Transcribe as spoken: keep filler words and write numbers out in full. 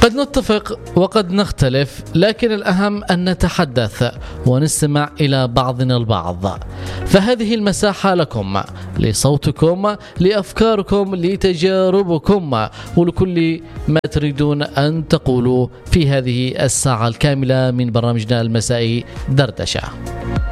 قد نتفق وقد نختلف، لكن الأهم أن نتحدث ونستمع إلى بعضنا البعض. فهذه المساحة لكم، لصوتكم، لأفكاركم، لتجاربكم، ولكل ما تريدون أن تقولوا في هذه الساعة الكاملة من برنامجنا المسائي دردشة.